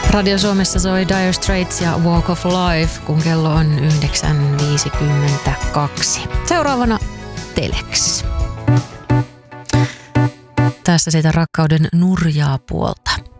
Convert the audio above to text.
Radio Suomessa soi Dire Straits ja Walk of Life, kun kello on 9.52. Seuraavana Telex. Tässä sitä rakkauden nurjaa puolta.